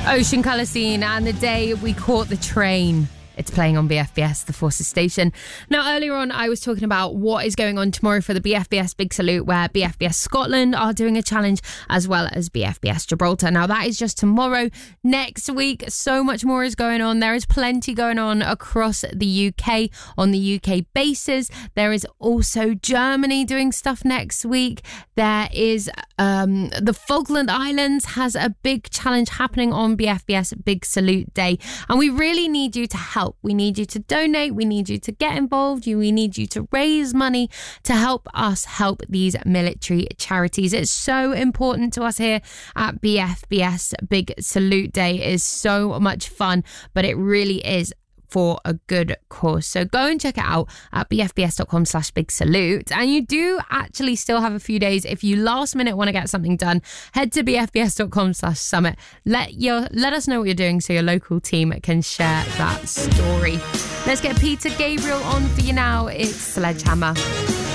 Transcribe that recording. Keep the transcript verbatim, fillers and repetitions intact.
Ocean Colour Scene and The Day We Caught the Train. It's playing on B F B S, the Forces Station. Now, earlier on, I was talking about what is going on tomorrow for the B F B S Big Salute, where B F B S Scotland are doing a challenge, as well as B F B S Gibraltar. Now, that is just tomorrow. Next week, so much more is going on. There is plenty going on across the U K, on the U K bases. There is also Germany doing stuff next week. There is um, the Falkland Islands has a big challenge happening on B F B S Big Salute Day. And we really need you to help. We need you to donate. We need you to get involved. You, we need you to raise money to help us help these military charities. It's so important to us here at B F B S. Big Salute Day is so much fun, but it really is for a good cause. So go and check it out at bfbs.com slash big salute. And you do actually still have a few days. If you last minute want to get something done, head to bfbs.com slash summit. Let your let us know what you're doing so your local team can share that story. Let's get Peter Gabriel on for you now. It's Sledgehammer.